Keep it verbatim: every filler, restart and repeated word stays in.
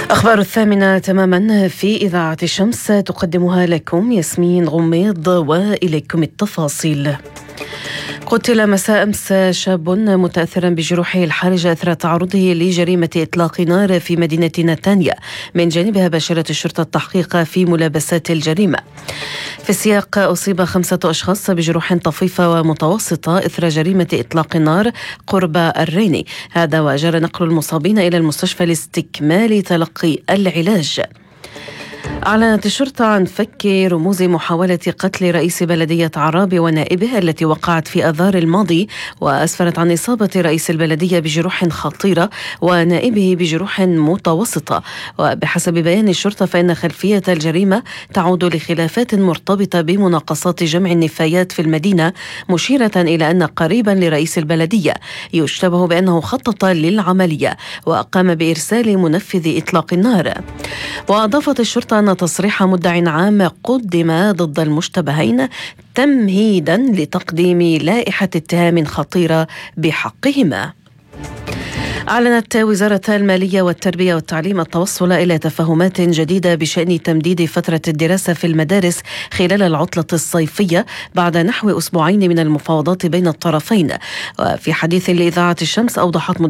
أخبار الثامنة تماما في إذاعة الشمس تقدمها لكم ياسمين غميض، وإليكم التفاصيل. قتل مساء أمس شاب متأثرا بجروحه الحرجة أثر تعرضه لجريمة إطلاق نار في مدينة نتانيا. من جانبها باشرت الشرطة التحقيق في ملابسات الجريمة. في السياق أصيب خمسة أشخاص بجروح طفيفة ومتوسطة إثر جريمة إطلاق النار قرب الريني، هذا وجرى نقل المصابين إلى المستشفى لاستكمال تلقي العلاج. أعلنت الشرطة عن فك رموز محاولة قتل رئيس بلدية عرابي ونائبه التي وقعت في آذار الماضي، وأسفرت عن إصابة رئيس البلدية بجروح خطيرة ونائبه بجروح متوسطة. وبحسب بيان الشرطة فإن خلفية الجريمة تعود لخلافات مرتبطة بمناقصات جمع النفايات في المدينة، مشيرة إلى أن قريبا لرئيس البلدية يشتبه بأنه خطط للعملية وقام بإرسال منفذ إطلاق النار. وأضافت الشرطة أن تصريح مدعي عام قدم ضد المشتبهين تمهيدا لتقديم لائحة اتهام خطيرة بحقهما. أعلنت وزارة المالية والتربية والتعليم التوصل إلى تفاهمات جديدة بشأن تمديد فترة الدراسة في المدارس خلال العطلة الصيفية بعد نحو أسبوعين من المفاوضات بين الطرفين. وفي حديث لإذاعة الشمس أوضحت